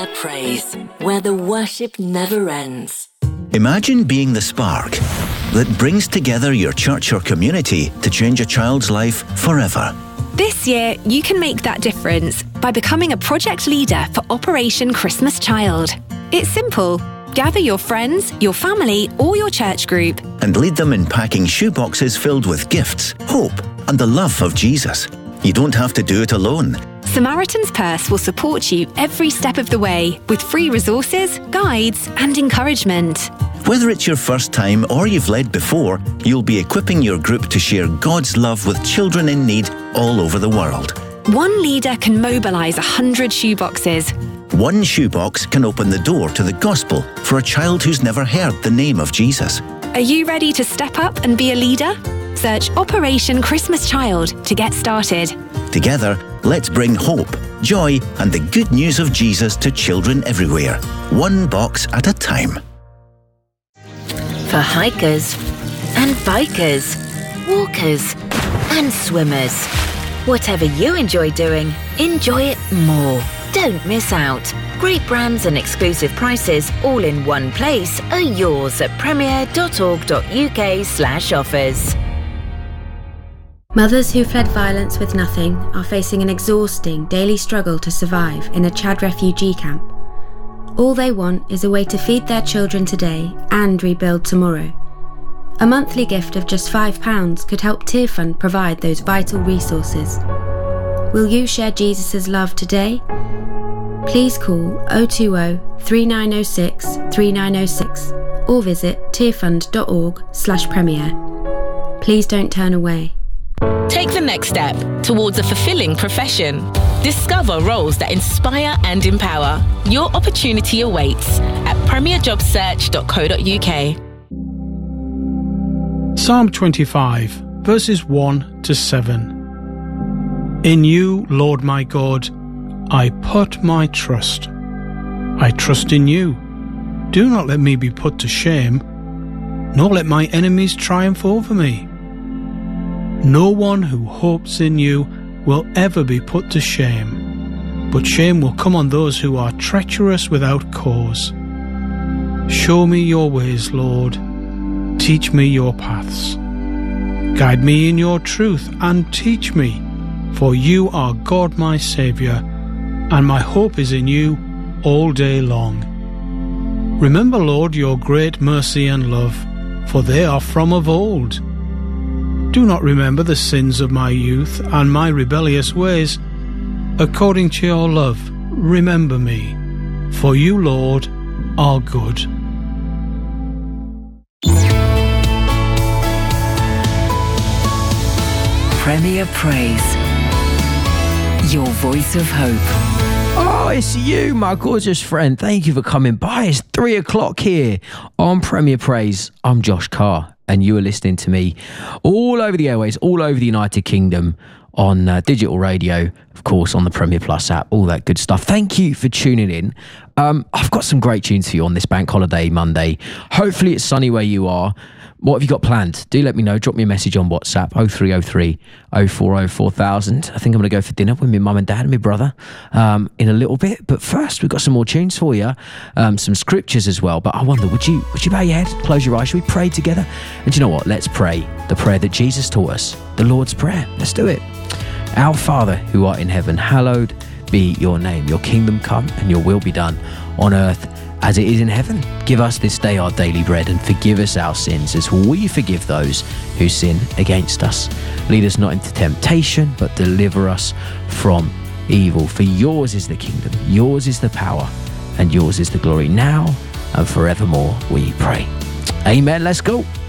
Premier Praise, where the worship never ends. Imagine being the spark that brings together your church or community to change a child's life forever. This year, you can make that difference by becoming a project leader for Operation Christmas Child. It's simple. Gather your friends, your family, or your church group and lead them in packing shoeboxes filled with gifts, hope, and the love of Jesus. You don't have to do it alone. Samaritan's Purse will support you every step of the way with free resources, guides, and encouragement. Whether it's your first time or you've led before, you'll be equipping your group to share God's love with children in need all over the world. One leader can mobilise 100 shoeboxes. One shoebox can open the door to the gospel for a child who's never heard the name of Jesus. Are you ready to step up and be a leader? Search Operation Christmas Child to get started. Together, let's bring hope, joy, and the good news of Jesus to children everywhere, one box at a time. For hikers and bikers, walkers and swimmers. Whatever you enjoy doing, enjoy it more. Don't miss out. Great brands and exclusive prices all in one place are yours at premier.org.uk/offers. Mothers who fled violence with nothing are facing an exhausting daily struggle to survive in a Chad refugee camp. All they want is a way to feed their children today and rebuild tomorrow. A monthly gift of just £5 could help Tearfund provide those vital resources. Will you share Jesus' love today? Please call 020 3906 3906 or visit tearfund.org/premier. Please don't turn away. Take the next step towards a fulfilling profession. Discover roles that inspire and empower. Your opportunity awaits at premierjobsearch.co.uk. Psalm 25, verses 1 to 7. In you, Lord my God, I put my trust. I trust in you. Do not let me be put to shame, nor let my enemies triumph over me. No one who hopes in you will ever be put to shame, but shame will come on those who are treacherous without cause. Show me your ways, Lord. Teach me your paths. Guide me in your truth and teach me, for you are God my Saviour, and my hope is in you all day long. Remember, Lord, your great mercy and love, for they are from of old. Do not remember the sins of my youth and my rebellious ways. According to your love, remember me, for you, Lord, are good. Premier Praise, your voice of hope. Oh, it's you, my gorgeous friend. Thank you for coming by. It's 3 o'clock here on Premier Praise. I'm Josh Carr, and you are listening to me all over the airways, all over the United Kingdom, on digital radio, of course, on the Premier Plus app, all that good stuff. Thank you for tuning in. I've got some great tunes for you on this bank holiday Monday. Hopefully it's sunny where you are. What have you got planned? Do let me know. Drop me a message on WhatsApp, 0303 040 4000. I think I'm going to go for dinner with my mum and dad and my brother in a little bit. But first, we've got some more tunes for you, some scriptures as well. But I wonder, would you bow your head, close your eyes? Should we pray together? And do you know what? Let's pray the prayer that Jesus taught us, the Lord's Prayer. Let's do it. Our Father, who art in heaven, hallowed be your name. Your kingdom come and your will be done on earth as it is in heaven. Give us this day our daily bread, and forgive us our sins as we forgive those who sin against us. Lead us not into temptation, but deliver us from evil. For yours is the kingdom, yours is the power, and yours is the glory, now and forevermore, we pray. Amen. Let's go.